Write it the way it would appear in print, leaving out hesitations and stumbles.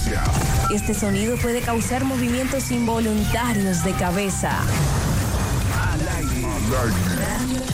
frecuencia. Este sonido puede causar movimientos involuntarios de cabeza. Al aire.